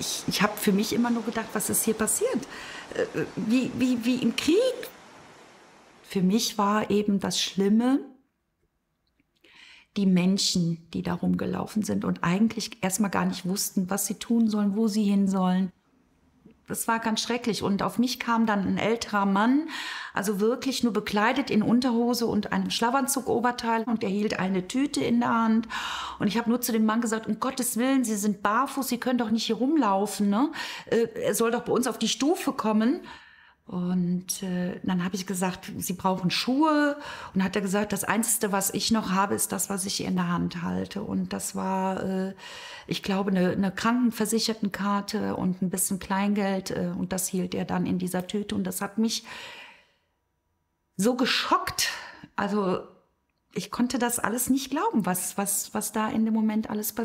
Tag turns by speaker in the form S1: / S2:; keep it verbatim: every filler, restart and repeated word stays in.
S1: ich, ich habe für mich immer nur gedacht, was ist hier passiert? Äh, wie, wie, wie im Krieg. Für mich war eben das Schlimme, die Menschen, die da rumgelaufen sind und eigentlich erst mal gar nicht wussten, was sie tun sollen, wo sie hin sollen. Das war ganz schrecklich und auf mich kam dann ein älterer Mann, also wirklich nur bekleidet in Unterhose und einem Schlafanzug-Oberteil und er hielt eine Tüte in der Hand und ich habe nur zu dem Mann gesagt: „Um Gottes Willen, Sie sind barfuß, Sie können doch nicht hier rumlaufen, ne? Äh, er soll doch bei uns auf die Stufe kommen.“ Und, äh, dann habe ich gesagt: „Sie brauchen Schuhe.“ Und dann hat er gesagt: „Das Einzige, was ich noch habe, ist das, was ich hier in der Hand halte.“ Und das war, äh, ich glaube, eine 'ne Krankenversichertenkarte und ein bisschen Kleingeld, äh, und das hielt er dann in dieser Tüte. Und das hat mich so geschockt. Also, ich konnte das alles nicht glauben, was was was da in dem Moment alles passiert